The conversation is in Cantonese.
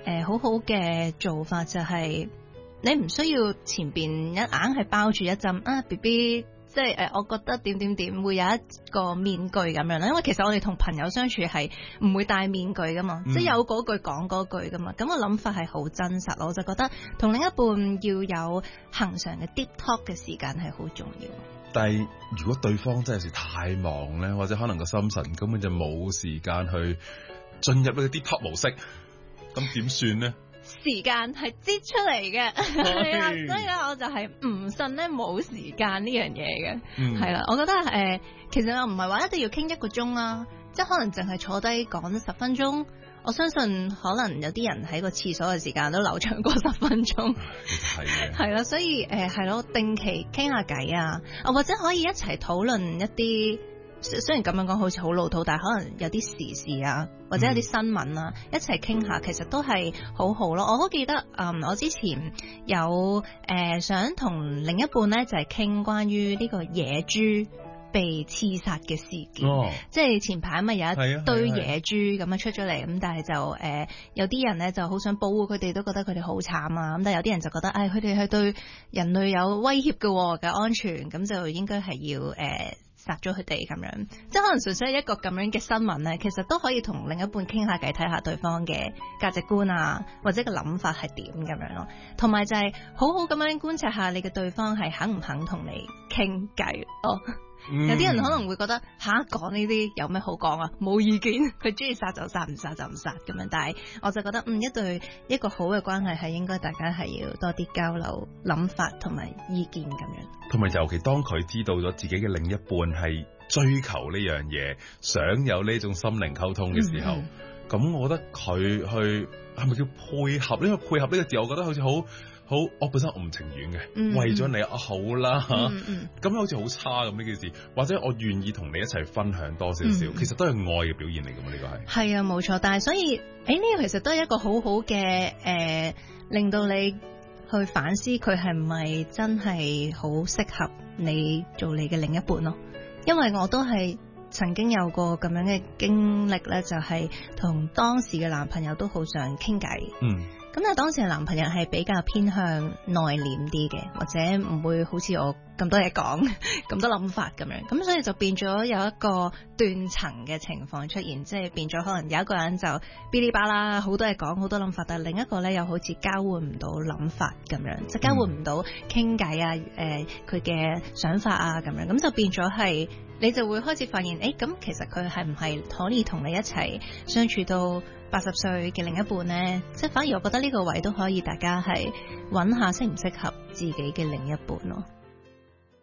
好好嘅做法就係你唔需要前邊硬係包住一陣啊 BB。即係我覺得點會有一個面具咁樣啦，因為其實我哋同朋友相處係唔會戴面具噶嘛，即係有嗰句講嗰句噶嘛，咁我諗法係好真實咯，我就覺得同另一半要有恆常嘅 deep talk 嘅時間係好重要。 但係如果對方真係太忙咧，或者可能個心神根本就冇時間去進入呢個 deep talk 模式，咁點算咧？ 時間係擠出嚟嘅，係啊，所以咧我就係唔信咧冇時間呢樣嘢嘅，係啦，我覺得其實我唔係話一定要傾1個鐘啦，即係可能淨係坐低講10分鐘，我相信可能有啲人喺個廁所嘅時間都流長過10分鐘，係啦，所以係咯，定期傾下偈啊，或者可以一齊討論一啲。雖然咁樣講好似好老土，但係可能有啲時事啊，或者有啲新聞啊，一齊傾下，其實都係好好咯。我好記得，我之前有想同另一半咧，就係傾關於呢個野豬被刺殺嘅事件，即係前排咪有一堆野豬咁樣出咗嚟，咁但係就有啲人咧就好想保護佢哋，都覺得佢哋好慘啊，咁但係有啲人就覺得，佢哋係對人類有威脅嘅安全，咁就應該係要殺咗佢哋咁樣，即係可能純粹係一個咁樣嘅新聞咧，其實都可以同另一半傾下偈，睇下對方嘅價值觀啊，或者個諗法係點咁樣咯。同埋就係好好咁樣觀察下你嘅對方係肯唔肯同你傾偈咯。有啲人可能會覺得講呢啲有咩好講啊，冇意見，佢中意殺就殺，唔殺就唔殺咁樣。但係我就覺得一個好嘅關係係應該大家係要多啲交流諗法同埋意見咁樣。同埋尤其當佢知道咗自己嘅另一半係追求呢樣嘢，想有呢種心靈溝通嘅時候，咁我覺得佢去係咪叫配合呢？因為配合呢個字，我覺得好似好，我本身我唔情願嘅，為咗你好啦咁好似好差咁呢件事，或者我願意同你一齊分享多少少，其實都係愛嘅表現嚟㗎嘛，呢個係啊， 冇錯。但係所以呢個其實都係一個好好嘅令到你去反思佢係唔係真係好適合你做你嘅另一半咯。因為我都係曾經有過咁樣嘅經歷咧，就係同當時嘅男朋友都好想傾偈。咁但係當時嘅男朋友係比較偏向內斂啲嘅，或者唔會好似我咁多嘢講，咁多諗法咁樣。咁所以就變咗有一個斷層嘅情況出現，即係變咗可能有一個人就嗶哩吧啦，好多嘢講，好多諗法，但係另一個咧又好似交換唔到諗法咁樣，即係交換唔到傾偈啊，佢嘅想法啊咁樣，咁就變咗係你就會開始發現，咁其實佢係唔係可以同你一齊相處到80歲嘅另一半呢？即係反而我覺得呢個位都可以大家係揾下適唔適合自己嘅另一半咯。